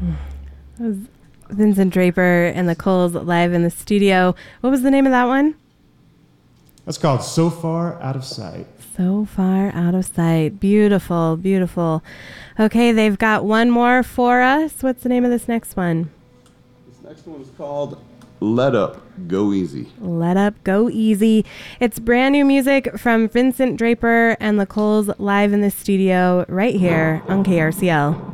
That was Vincent Draper and the Coles live in the studio. What was the name of that one? That's called So Far Out of Sight. So Far Out of Sight. Beautiful, beautiful. Okay, they've got one more for us. What's the name of this next one? This next one is called Let Up, Go Easy. Let Up, Go Easy. It's brand new music from Vincent Draper and the Coles live in the studio right here on KRCL.